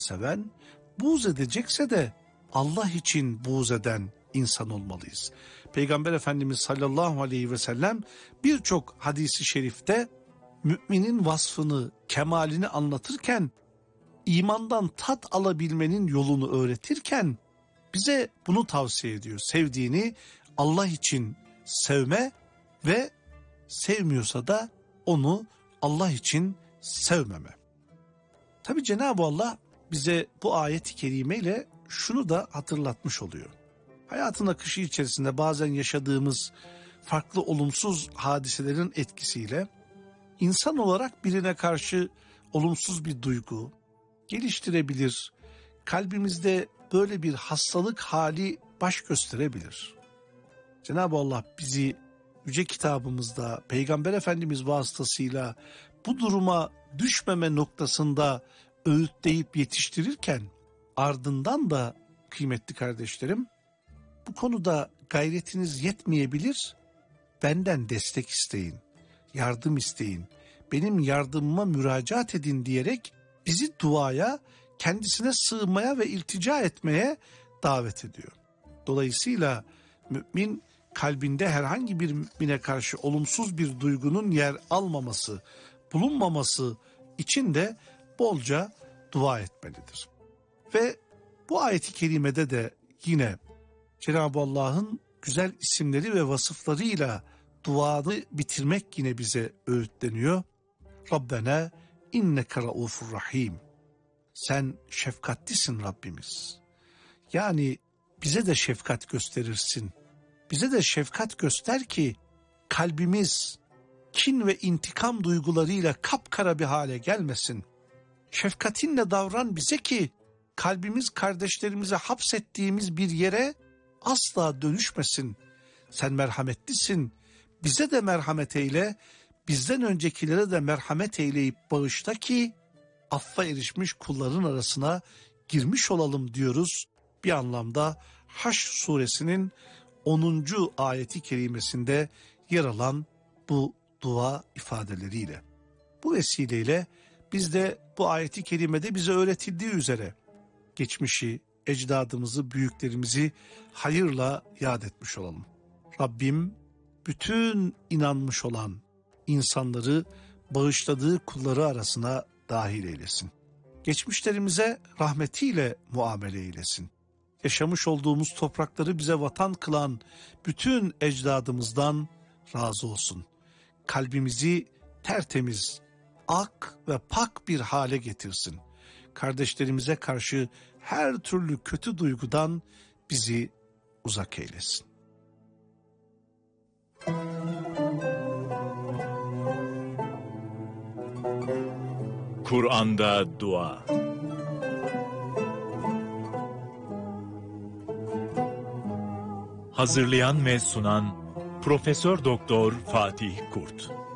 seven, buğz edecekse de Allah için buğz eden insan olmalıyız. Peygamber Efendimiz sallallahu aleyhi ve sellem birçok hadisi şerifte müminin vasfını, kemalini anlatırken, imandan tat alabilmenin yolunu öğretirken bize bunu tavsiye ediyor. Sevdiğini Allah için sevme ve sevmiyorsa da onu Allah için sevmeme. Tabi Cenab-ı Allah bize bu ayet-i kerimeyle şunu da hatırlatmış oluyor. Hayatın akışı içerisinde bazen yaşadığımız farklı olumsuz hadiselerin etkisiyle insan olarak birine karşı olumsuz bir duygu geliştirebilir. Kalbimizde böyle bir hastalık hali baş gösterebilir. Cenab-ı Allah bizi yüce kitabımızda Peygamber Efendimiz vasıtasıyla bu duruma düşmeme noktasında öğütleyip yetiştirirken ardından da kıymetli kardeşlerim bu konuda gayretiniz yetmeyebilir, benden destek isteyin, yardım isteyin, benim yardımıma müracaat edin diyerek bizi duaya, kendisine sığınmaya ve iltica etmeye davet ediyor. Dolayısıyla mümin kalbinde herhangi bir mümine karşı olumsuz bir duygunun yer almaması, bulunmaması için de bolca dua etmelidir. Ve bu ayet-i kerimede de yine Cenab-ı Allah'ın güzel isimleri ve vasıflarıyla duayı bitirmek yine bize öğütleniyor. Rabbena inneke raufur rahim. Sen şefkatlisin Rabbimiz. Yani bize de şefkat gösterirsin. Bize de şefkat göster ki kalbimiz kin ve intikam duygularıyla kapkara bir hale gelmesin. Şefkatinle davran bize ki kalbimiz kardeşlerimize hapsettiğimiz bir yere asla dönüşmesin. Sen merhametlisin. Bize de merhamet eyle. Bizden öncekilere de merhamet eyleyip bağışla ki affa erişmiş kulların arasına girmiş olalım diyoruz. Bir anlamda Haşr suresinin 10. ayeti kerimesinde yer alan bu dua ifadeleriyle. Bu vesileyle biz de bu ayeti kerimede bize öğretildiği üzere geçmişi, ecdadımızı, büyüklerimizi hayırla yad etmiş olalım. Rabbim bütün inanmış olan insanları bağışladığı kulları arasına dahil eylesin. Geçmişlerimize rahmetiyle muamele eylesin. Yaşamış olduğumuz toprakları bize vatan kılan bütün ecdadımızdan razı olsun. Kalbimizi tertemiz, ak ve pak bir hale getirsin. Kardeşlerimize karşı her türlü kötü duygudan bizi uzak eylesin. Kur'an'da dua. Hazırlayan ve sunan Profesör Doktor Fatih Kurt.